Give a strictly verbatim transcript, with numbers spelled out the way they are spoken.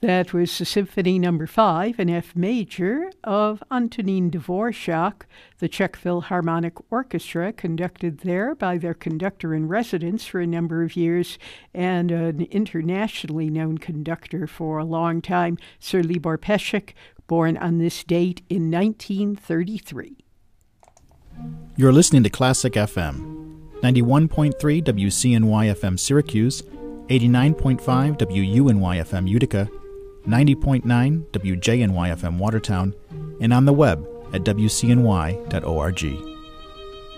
That was the Symphony Number Five in F major of Antonín Dvorak, the Czech Philharmonic Orchestra, conducted there by their conductor-in-residence for a number of years and an internationally known conductor for a long time, Sir Libor Pesek, born on this date in nineteen thirty-three. You're listening to Classic F M, ninety-one point three W C N Y F M Syracuse, eighty-nine point five W U N Y F M Utica, ninety point nine W J N Y F M Watertown, and on the web at W C N Y dot org.